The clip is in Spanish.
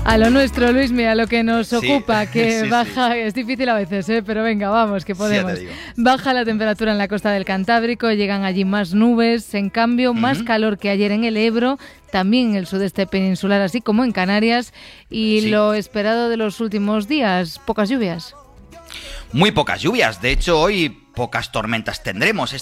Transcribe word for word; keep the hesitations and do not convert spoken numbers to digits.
A lo nuestro, Luismi, a lo que nos Sí, ocupa, que sí, baja, sí. es difícil a veces, ¿eh? Pero venga, vamos, que podemos. Sí, ya te digo. Baja la temperatura en la costa del Cantábrico, llegan allí más nubes, en cambio, uh-huh. más calor que ayer en el Ebro, también en el sudeste peninsular, así como en Canarias, y sí. lo esperado de los últimos días, pocas lluvias. Muy pocas lluvias, de hecho hoy pocas tormentas tendremos.